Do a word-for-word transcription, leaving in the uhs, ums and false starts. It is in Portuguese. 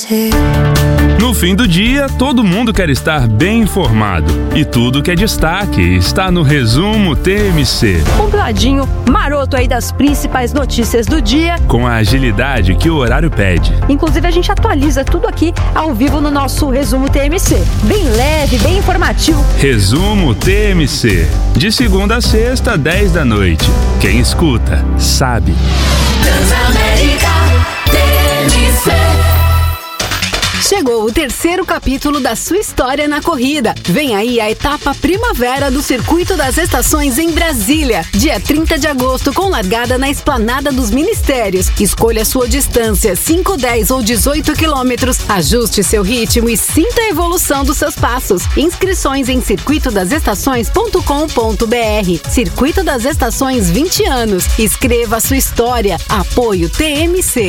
No fim do dia, todo mundo quer estar bem informado. E tudo que é destaque está no Resumo T M C. Compladinho, maroto aí das principais notícias do dia. Com a agilidade que o horário pede. Inclusive, a gente atualiza tudo aqui ao vivo no nosso Resumo T M C. Bem leve, bem informativo. Resumo T M C. De segunda a sexta, dez da noite. Quem escuta, sabe. Transamérica T M C. Chegou o terceiro capítulo da sua história na corrida. Vem aí a etapa primavera do Circuito das Estações em Brasília. Dia trinta de agosto, com largada na Esplanada dos Ministérios. Escolha sua distância, cinco, dez ou dezoito quilômetros. Ajuste seu ritmo e sinta a evolução dos seus passos. Inscrições em circuito das estações ponto com ponto br. Circuito das Estações, vinte anos. Escreva a sua história. Apoio T M C.